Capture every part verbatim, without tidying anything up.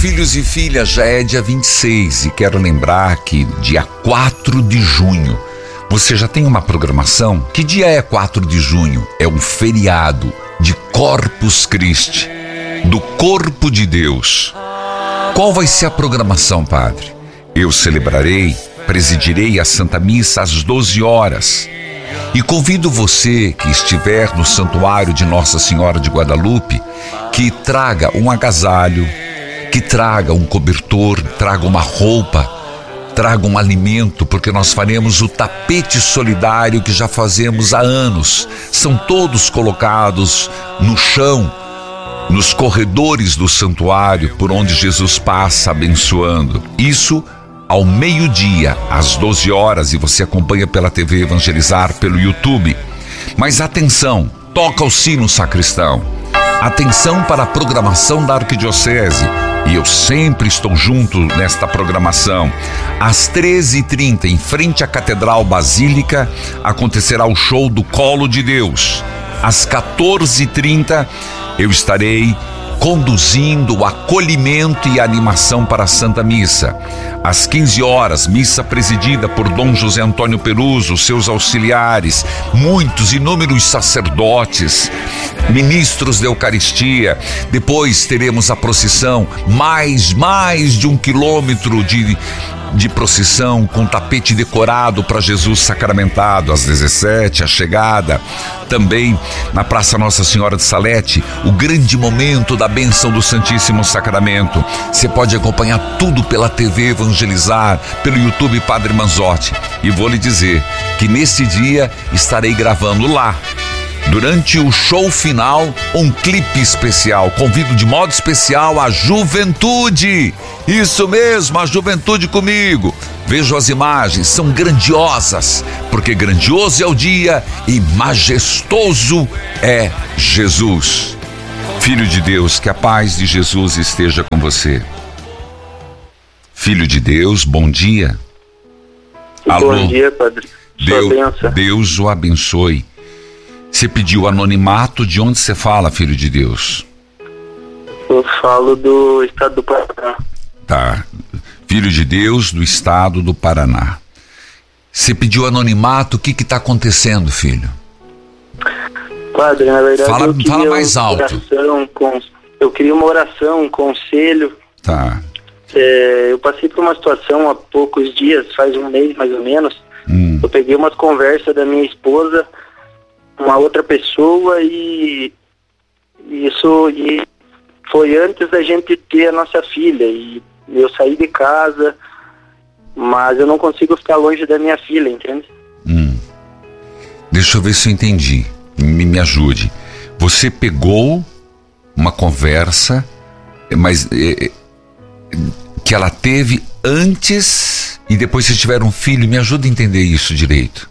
Filhos e filhas, já é dia vinte e seis e quero lembrar que dia quatro de junho, você já tem uma programação? Que dia é quatro de junho? É um feriado de Corpus Christi, do corpo de Deus. Qual vai ser a programação, padre? Eu celebrarei, presidirei a Santa Missa às doze horas. E convido você que estiver no Santuário de Nossa Senhora de Guadalupe que traga um agasalho, que traga um cobertor, traga uma roupa, traga um alimento, porque nós faremos o tapete solidário que já fazemos há anos. São todos colocados no chão, nos corredores do santuário, por onde Jesus passa abençoando. Isso ao meio-dia, às doze horas, e você acompanha pela T V Evangelizar, pelo YouTube. Mas atenção, toca o sino, sacristão. Atenção para a programação da Arquidiocese. E eu sempre estou junto nesta programação. Às treze e trinta, em frente à Catedral Basílica, acontecerá o show do Colo de Deus. Às quatorze e trinta, eu estarei conduzindo o acolhimento e a animação para a Santa Missa. Às quinze horas, missa presidida por Dom José Antônio Peruso, seus auxiliares, muitos, inúmeros sacerdotes, ministros da Eucaristia. Depois teremos a procissão, mais, mais de um quilômetro de, de procissão com tapete decorado para Jesus sacramentado. Às dezessete, a chegada. Também na Praça Nossa Senhora de Salete, o grande momento da bênção do Santíssimo Sacramento. Você pode acompanhar tudo pela T V Evangelizar, pelo YouTube Padre Manzotti. E vou lhe dizer que nesse dia estarei gravando lá, durante o show final, um clipe especial. Convido de modo especial a juventude. Isso mesmo, a juventude comigo. Vejo as imagens, são grandiosas, porque grandioso é o dia e majestoso é Jesus. Filho de Deus, que a paz de Jesus esteja com você. Filho de Deus, bom dia. Alô? Bom dia, Padre. Deus, Deus o abençoe. Você pediu anonimato, de onde você fala, filho de Deus? Eu falo do estado do Paraná. Tá. Filho de Deus do estado do Paraná. Você pediu anonimato, o que que tá acontecendo, filho? Padre, na verdade fala, eu queria fala mais uma alto. Oração, com, eu queria uma oração, um conselho. Tá. É, eu passei por uma situação há poucos dias, faz um mês mais ou menos. Hum. Eu peguei umas conversas da minha esposa, uma outra pessoa, e isso e foi antes da gente ter a nossa filha. E eu saí de casa, mas eu não consigo ficar longe da minha filha, entende? Hum. Deixa eu ver se eu entendi. Me, me ajude. Você pegou uma conversa, mas é, que ela teve antes e depois vocês tiveram um filho. Me ajuda a entender isso direito.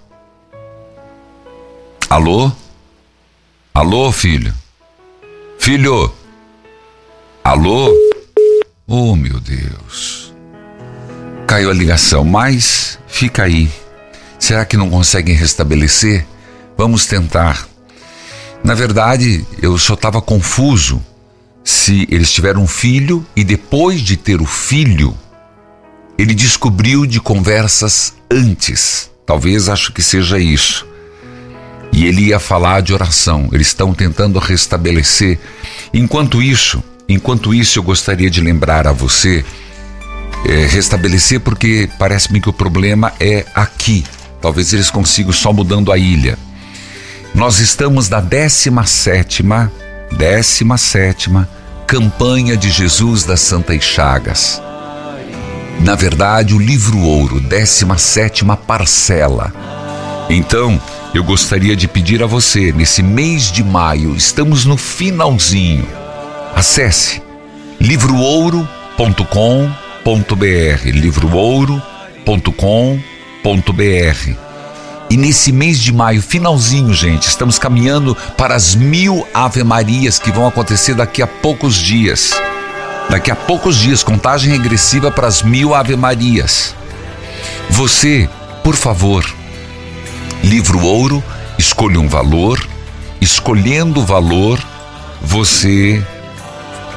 Alô? Alô, filho? Filho? Alô? Oh, meu Deus. Caiu a ligação, mas fica aí. Será que não conseguem restabelecer? Vamos tentar. Na verdade, eu só estava confuso se eles tiveram um filho e depois de ter o filho, ele descobriu de conversas antes. Talvez acho que seja isso. E ele ia falar de oração. Eles estão tentando restabelecer. Enquanto isso, enquanto isso eu gostaria de lembrar a você, é, restabelecer porque parece-me que o problema é aqui. Talvez eles consigam só mudando a ilha. Nós estamos na décima sétima, décima sétima campanha de Jesus das Santas Chagas. Na verdade, o livro ouro, décima sétima parcela. Então, eu gostaria de pedir a você, nesse mês de maio, estamos no finalzinho. Acesse livro ouro ponto com ponto br, livro ouro ponto com ponto br. E nesse mês de maio, finalzinho, gente, estamos caminhando para as mil Ave-Marias que vão acontecer daqui a poucos dias. Daqui a poucos dias, contagem regressiva para as mil Ave-Marias. Você, por favor, livro ouro, escolha um valor. Escolhendo o valor, você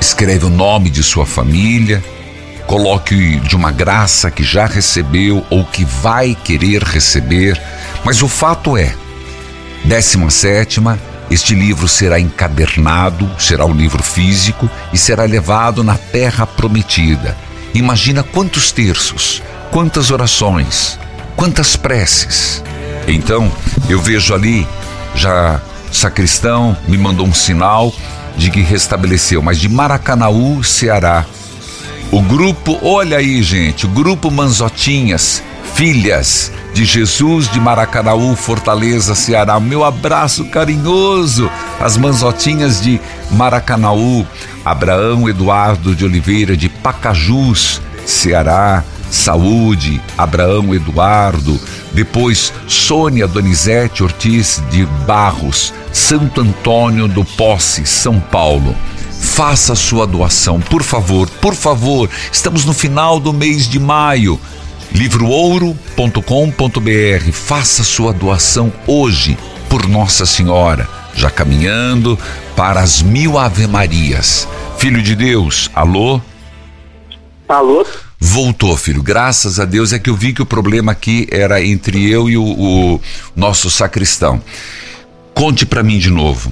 escreve o nome de sua família, coloque de uma graça que já recebeu ou que vai querer receber, mas o fato é, décima sétima, este livro será encadernado, será um livro físico e será levado na terra prometida. Imagina quantos terços, quantas orações, quantas preces. Então, eu vejo ali, já sacristão me mandou um sinal de que restabeleceu, mas de Maracanaú, Ceará. O grupo, olha aí, gente, o grupo Manzotinhas, Filhas de Jesus de Maracanaú, Fortaleza, Ceará. Meu abraço carinhoso às Manzotinhas de Maracanaú. Abraão Eduardo de Oliveira de Pacajus, Ceará. Saúde, Abraão Eduardo. Depois Sônia Donizete Ortiz de Barros, Santo Antônio do Posse, São Paulo. Faça sua doação, por favor, por favor. Estamos no final do mês de maio. livro ouro ponto com ponto b r. Faça sua doação hoje por Nossa Senhora, já caminhando para as mil Ave-Marias. Filho de Deus, alô? Alô? Voltou, filho, graças a Deus. É que eu vi que o problema aqui era entre eu e o, o nosso sacristão. Conte pra mim de novo.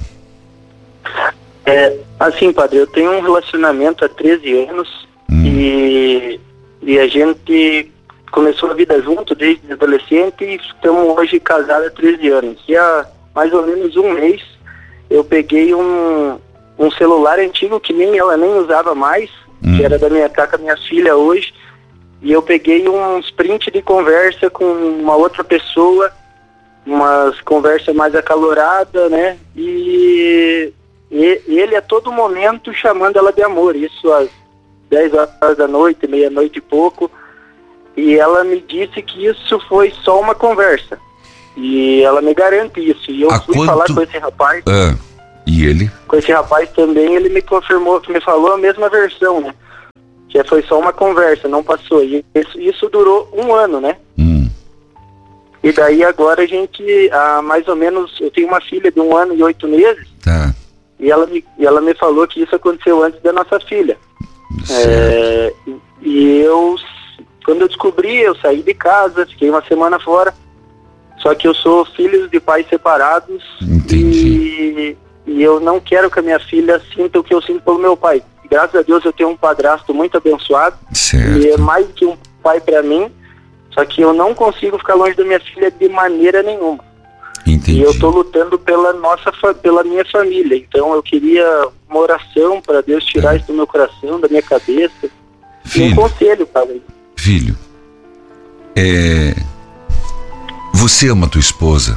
É, assim, padre, eu tenho um relacionamento há treze anos hum. e, e a gente começou a vida junto desde adolescente e estamos hoje casados há treze anos. E há mais ou menos um mês eu peguei um, um celular antigo que nem ela nem usava mais, hum. que era da minha tá com a minha filha hoje, e eu peguei uns print de conversa com uma outra pessoa, umas conversas mais acaloradas, né? E, e ele a todo momento chamando ela de amor, isso às dez horas da noite, meia-noite e pouco, e ela me disse que isso foi só uma conversa, e ela me garante isso, e eu Há fui quanto... falar com esse rapaz, ah, e ele? com esse rapaz também, ele me confirmou, que me falou a mesma versão, né? Que foi só uma conversa, não passou. E isso, isso durou um ano, né? Hum. E daí agora a gente, há mais ou menos, eu tenho uma filha de um ano e oito meses. Tá. E ela me, e ela me falou que isso aconteceu antes da nossa filha. É, e eu, quando eu descobri, eu saí de casa, fiquei uma semana fora. Só que eu sou filho de pais separados. Entendi. E, e eu não quero que a minha filha sinta o que eu sinto pelo meu pai. Graças a Deus eu tenho um padrasto muito abençoado, certo. E é mais que um pai para mim, só que eu não consigo ficar longe da minha filha de maneira nenhuma. Entendi. E eu estou lutando pela nossa, pela minha família, então eu queria uma oração para Deus tirar é. isso do meu coração, da minha cabeça. Filho, e um conselho, padre. Filho, é... você ama tua esposa?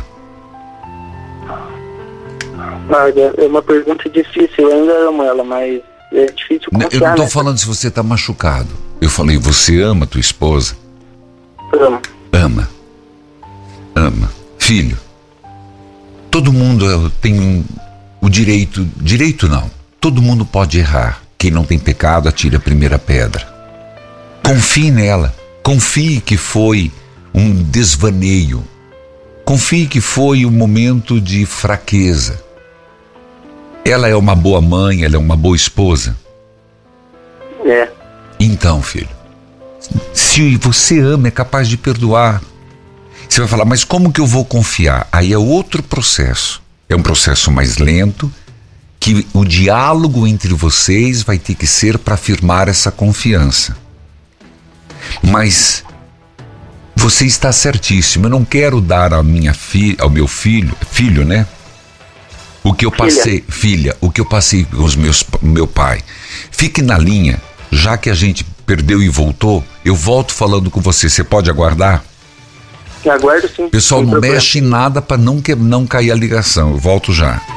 Ah, é uma pergunta difícil, eu ainda amo ela, mas é difícil confiar. Eu não estou né? falando se você está machucado. Eu falei, você ama tua esposa? Amo. Ama. Ama. Filho, todo mundo tem o direito, direito não, todo mundo pode errar. Quem não tem pecado, atire a primeira pedra. Confie nela. Confie que foi um desvaneio. Confie que foi um momento de fraqueza. Ela é uma boa mãe, ela é uma boa esposa? É. Então, filho, se você ama, é capaz de perdoar. Você vai falar, mas como que eu vou confiar? Aí é outro processo. É um processo mais lento, que o diálogo entre vocês vai ter que ser para afirmar essa confiança. Mas você está certíssimo. Eu não quero dar à minha filha, ao meu filho, filho, né? O que eu passei, filha. filha, o que eu passei com os meus, meu pai. Fique na linha, já que a gente perdeu e voltou, eu volto falando com você. Você pode aguardar? Aguardo sim. Pessoal, não mexe em nada para não, que, não cair a ligação. Eu volto já.